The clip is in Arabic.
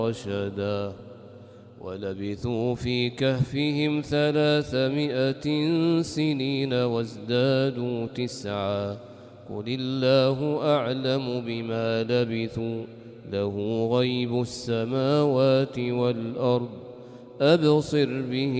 رشدا ولبثوا في كهفهم 300 سنين وازدادوا 9 قل الله أعلم بما لبثوا له غيب السماوات والأرض أبصر به